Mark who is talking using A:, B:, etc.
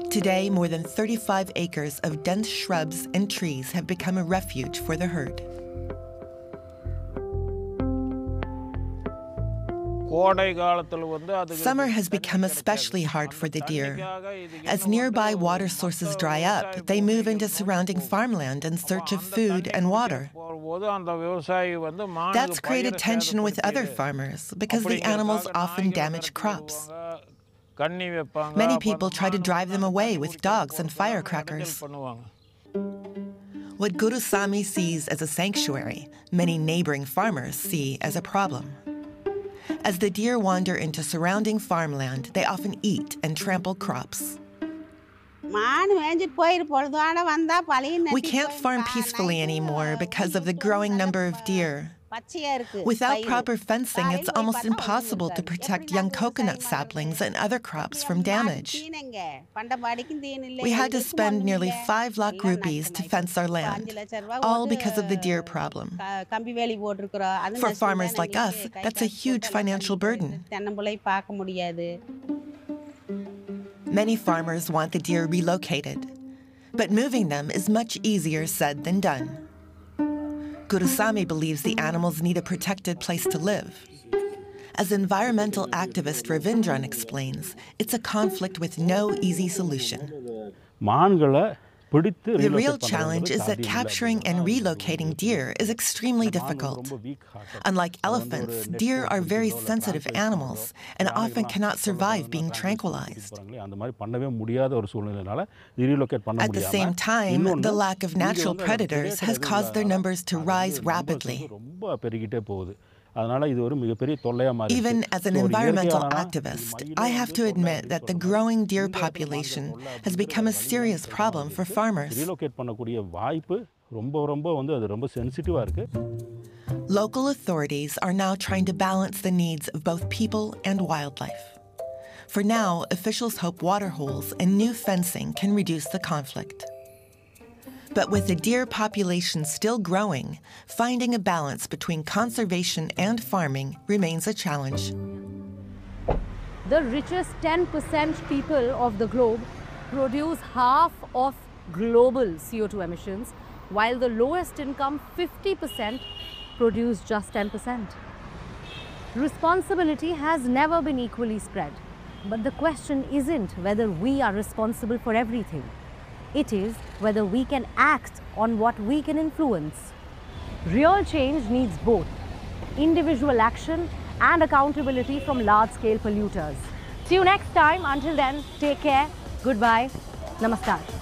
A: Today, more than 35 acres of dense shrubs and trees have become a refuge for the herd. Summer has become especially hard for the deer. As nearby water sources dry up, they move into surrounding farmland in search of food and water. That's created tension with other farmers because the animals often damage crops. Many people try to drive them away with dogs and firecrackers. What Gurusamy sees as a sanctuary, many neighboring farmers see as a problem. As the deer wander into surrounding farmland, they often eat and trample crops. We can't farm peacefully anymore because of the growing number of deer. Without proper fencing, it's almost impossible to protect young coconut saplings and other crops from damage. We had to spend nearly 5 lakh rupees to fence our land, all because of the deer problem. For farmers like us, that's a huge financial burden. Many farmers want the deer relocated, but moving them is much easier said than done. Gurusamy believes the animals need a protected place to live. As environmental activist Ravindran explains, it's a conflict with no easy solution. The real challenge is that capturing and relocating deer is extremely difficult. Unlike elephants, deer are very sensitive animals and often cannot survive being tranquilized. At the same time, the lack of natural predators has caused their numbers to rise rapidly. Even as an environmental activist, I have to admit that the growing deer population has become a serious problem for farmers. Local authorities are now trying to balance the needs of both people and wildlife. For now, officials hope water holes and new fencing can reduce the conflict. But with the deer population still growing, finding a balance between conservation and farming remains a challenge.
B: The richest 10% people of the globe produce half of global CO2 emissions, while the lowest income 50% produce just 10%. Responsibility has never been equally spread, but the question isn't whether we are responsible for everything. It is whether we can act on what we can influence. Real change needs both individual action and accountability from large-scale polluters. See you next time. Until then, take care. Goodbye. Namaskar.